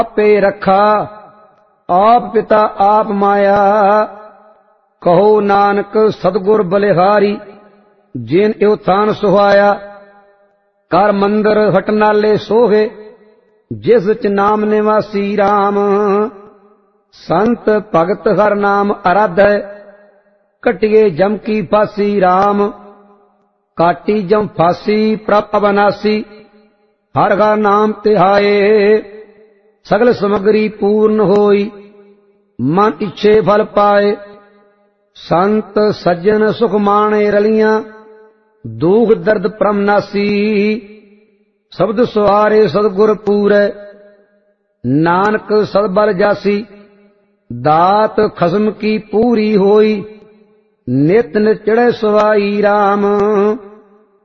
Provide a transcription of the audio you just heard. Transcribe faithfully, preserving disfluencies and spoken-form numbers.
आपे रखा, आप पिता आप माया। कहो नानक सतगुर बलिहारी, जिन यो थान सुहाया। कर मंदिर हट नाले सोहे, जिस च नाम निवासी राम। संत भगत हर नाम आराधै, कटिए जम की फांसी राम। काटी जम फांसी प्रभ अविनाशी, हर हर नाम तिहाए। सगल समग्री पूर्ण होई, मन इच्छे फल पाए। संत सज्जन सुख माणे रलियां, दुख दर्द परम नासी। शब्द सुहारे सतगुर पूरै, नानक सदबल जासी। दात खसम की पूरी होई, नित नित चढ़े सुहाई राम।